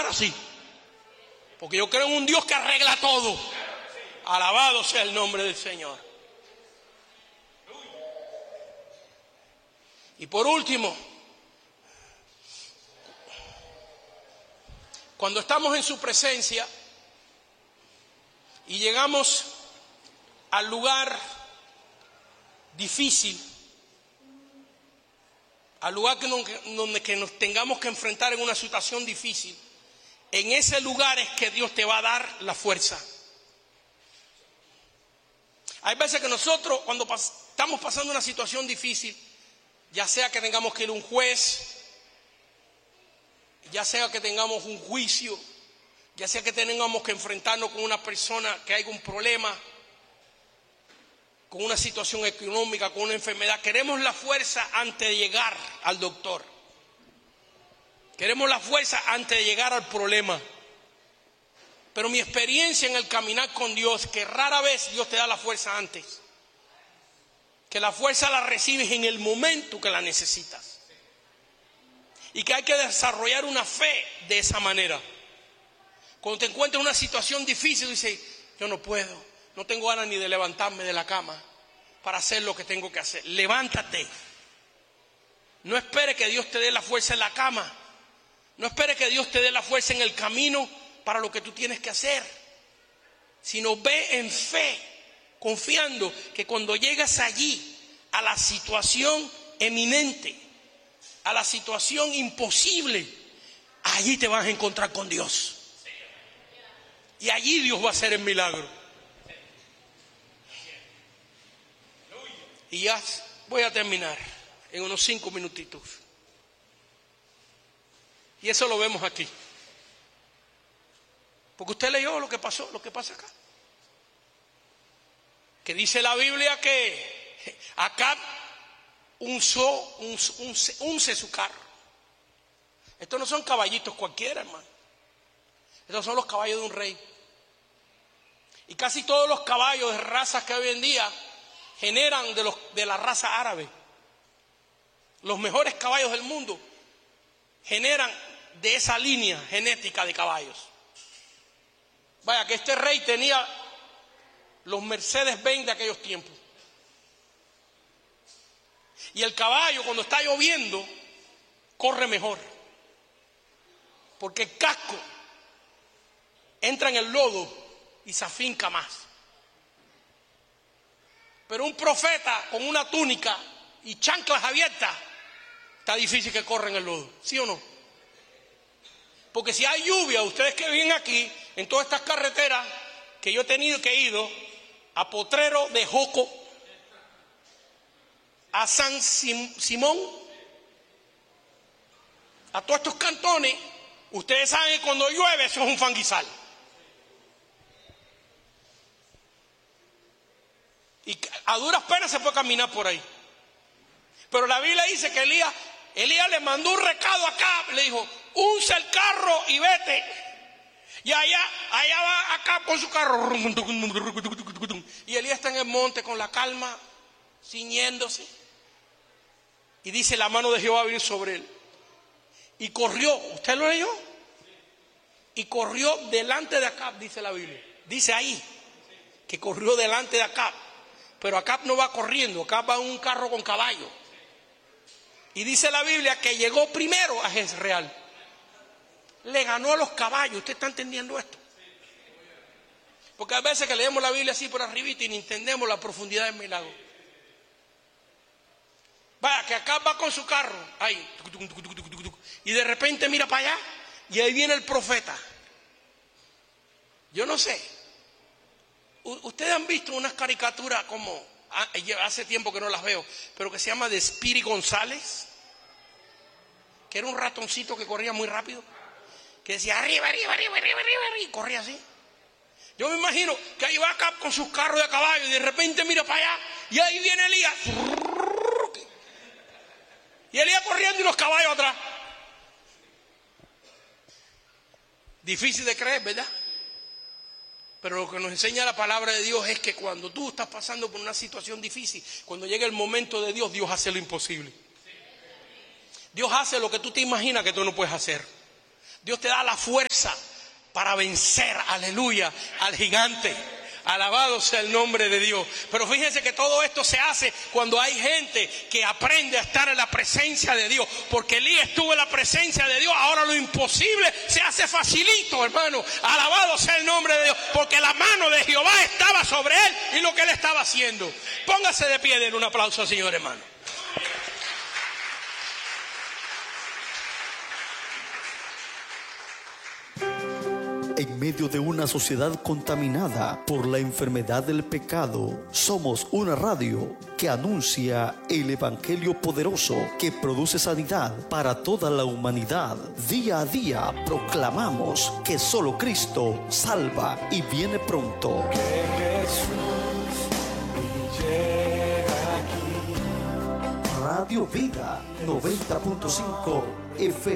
Ahora sí. Porque yo creo en un Dios que arregla todo. Alabado sea el nombre del Señor. Y por último, cuando estamos en su presencia y llegamos al lugar difícil, al lugar donde nos tengamos que enfrentar en una situación difícil, en ese lugar es que Dios te va a dar la fuerza. Hay veces que nosotros cuando estamos pasando una situación difícil, ya sea que tengamos que ir a un juez, ya sea que tengamos un juicio, ya sea que tengamos que enfrentarnos con una persona que haya un problema, con una situación económica, con una enfermedad, queremos la fuerza antes de llegar al doctor. Queremos la fuerza antes de llegar al problema. Pero mi experiencia en el caminar con Dios, que rara vez Dios te da la fuerza antes. Que la fuerza la recibes en el momento que la necesitas. Y que hay que desarrollar una fe de esa manera. Cuando te encuentras en una situación difícil, dices, yo no puedo, no tengo ganas ni de levantarme de la cama para hacer lo que tengo que hacer. Levántate. No espere que Dios te dé la fuerza en la cama. No espere que Dios te dé la fuerza en el camino para lo que tú tienes que hacer. Sino ve en fe, confiando que cuando llegas allí, a la situación eminente, a la situación imposible, allí te vas a encontrar con Dios. Y allí Dios va a hacer el milagro. Y ya voy a terminar en unos 5 minutitos. Y eso lo vemos aquí. Porque usted leyó lo que pasó, lo que pasa acá. Que dice la Biblia que Acab unce su carro. Estos no son caballitos cualquiera, hermano. Estos son los caballos de un rey. Y casi todos los caballos de razas que hoy en día generan de la raza árabe. Los mejores caballos del mundo generan de esa línea genética de caballos. Vaya, que este rey tenía los Mercedes-Benz de aquellos tiempos. Y el caballo, cuando está lloviendo, corre mejor. Porque el casco entra en el lodo y se afinca más. Pero un profeta con una túnica y chanclas abiertas, está difícil que corra en el lodo, ¿sí o no? Porque si hay lluvia, ustedes que viven aquí, en todas estas carreteras que yo he tenido que ir a Potrero de Joco, a San Simón, a todos estos cantones, ustedes saben que cuando llueve eso es un fanguizal. Y a duras penas se puede caminar por ahí. Pero la Biblia dice que Elías le mandó un recado acá, le dijo, unce el carro y vete. Y allá va acá con su carro. Y Elías está en el monte con la calma, ciñéndose. Y dice, la mano de Jehová vino sobre él. Y corrió, ¿usted lo leyó? Y corrió delante de Acab, dice la Biblia. Dice ahí, que corrió delante de Acab. Pero Acab no va corriendo, Acab va en un carro con caballo. Y dice la Biblia que llegó primero a Jezreel. Le ganó a los caballos. ¿Usted está entendiendo esto? Porque a veces que leemos la Biblia así por arribita y no entendemos la profundidad del milagro. Vaya, que acá va con su carro, ahí, y de repente mira para allá, y ahí viene el profeta. Yo no sé. Ustedes han visto unas caricaturas como, hace tiempo que no las veo, pero que se llama de Speedy González, que era un ratoncito que corría muy rápido, que decía arriba, y corría así. Yo me imagino que ahí va acá con sus carros de caballo y de repente mira para allá y ahí viene Elías. Y Elías corriendo y los caballos atrás. Difícil de creer, ¿verdad? Pero lo que nos enseña la palabra de Dios es que cuando tú estás pasando por una situación difícil, cuando llega el momento de Dios, Dios hace lo imposible. Dios hace lo que tú te imaginas que tú no puedes hacer. Dios te da la fuerza para vencer, aleluya, al gigante. Alabado sea el nombre de Dios. Pero fíjense que todo esto se hace cuando hay gente que aprende a estar en la presencia de Dios. Porque Elías estuvo en la presencia de Dios. Ahora lo imposible se hace facilito, hermano. Alabado sea el nombre de Dios. Porque la mano de Jehová estaba sobre él y lo que él estaba haciendo. Póngase de pie, den un aplauso al Señor, hermano. En medio de una sociedad contaminada por la enfermedad del pecado, somos una radio que anuncia el evangelio poderoso que produce sanidad para toda la humanidad. Día a día proclamamos que solo Cristo salva y viene pronto. Que Jesús llega aquí. Radio Vida 90.5 FM.